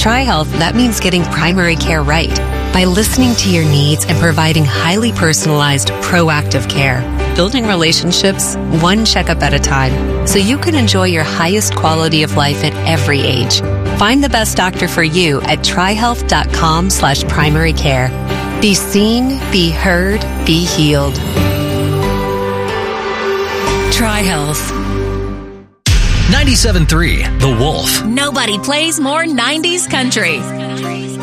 TriHealth, that means getting primary care right by listening to your needs and providing highly personalized, proactive care. Building relationships one checkup at a time so you can enjoy your highest quality of life at every age. Find the best doctor for you at trihealth.com/primary care. Be seen, be heard, be healed. TriHealth. 97.3 The Wolf. Nobody plays more 90s country.